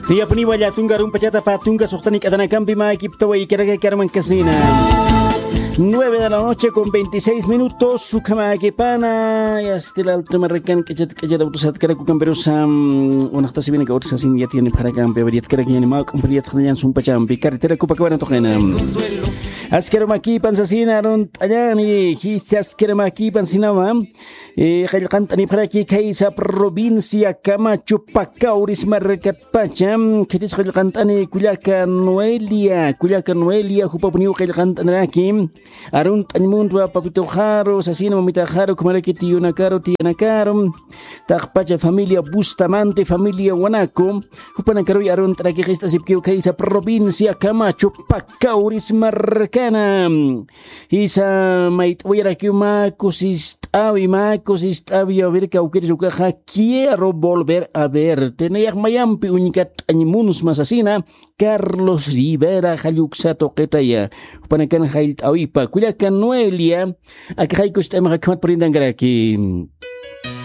Nia paniwala tunggarum pachata patunga sohtanik adana campi ma equipto y que carman casina. 9 de la noche con 26 minutos. Sukama que pana. Ya estila alto marrecan que ya autos karaku camperosam. Una está si viene que ahora sin ya tiene para campe veriat karak ni ma compleat khnayan sum pachampi carretera kupa kawana tokena. Askero maki pansasina ron ayani his askero maki pansinama. Khalqan tani para ki kaisa provincia Camacho Pacauris marrecat pacham. Kidis khalqan tani kulaka Noelia hupa puniu khalqan tanaki. Arun tanimun tua papito jaro sasina mamita jaro kumare que tiana caro takpacha familia Bustamante familia Guanaco hupana caro y arun traki gesta sipkiu kaisa provincia Camacho Pacauris marcana isa mait wira que macusistavi a ver que auqueres ucaja quiero volver a ver tenía mayampi unicat animunus masasina Carlos Rivera Jayuxa Toquetaya Panakan Hailt Awipa Kuyakan Noelia Akahay Kustam Hakamat Perindangaraki